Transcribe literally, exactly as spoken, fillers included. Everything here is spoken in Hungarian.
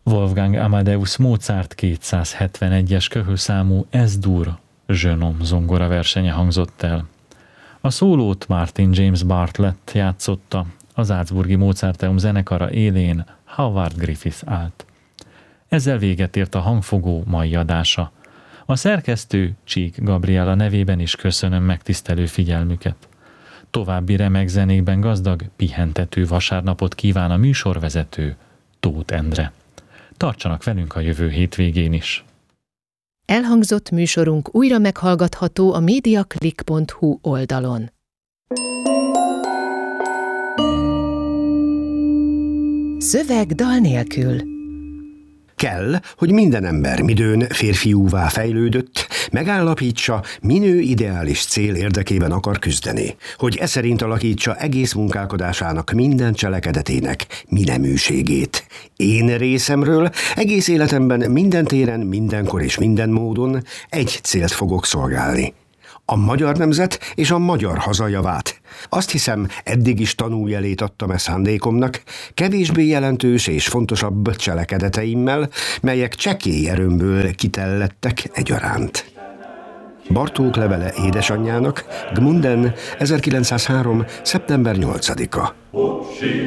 Wolfgang Amadeus Mozart kétszázhetvenegyes köhöszámú Es-dur Jeune homme zongora versenye hangzott el. A szólót Martin James Bartlett játszotta, az Salzburgi Mozarteum zenekara élén Howard Griffiths állt. Ezzel véget ért a hangfogó mai adása. A szerkesztő Csík Gabriela nevében is köszönöm megtisztelő figyelmüket. További remek zenékben gazdag, pihentető vasárnapot kíván a műsorvezető Tóth Endre. Tartsanak velünk a jövő hétvégén is. Elhangzott műsorunk újra meghallgatható a mediaclick pont hu oldalon. Szöveg dal nélkül. Kell, hogy minden ember midőn férfiúvá fejlődött, megállapítsa, minő ideális cél érdekében akar küzdeni, hogy e szerint alakítsa egész munkálkodásának minden cselekedetének mineműségét. Én részemről egész életemben minden téren, mindenkor és minden módon egy célt fogok szolgálni. A magyar nemzet és a magyar haza javát. Azt hiszem, eddig is tanújelét adtam e szándékomnak, kevésbé jelentős és fontosabb cselekedeteimmel, melyek csekély erőmből kitellettek egyaránt. Bartók levele édesanyjának, Gmunden, ezerkilencszázhárom. szeptember nyolcadika.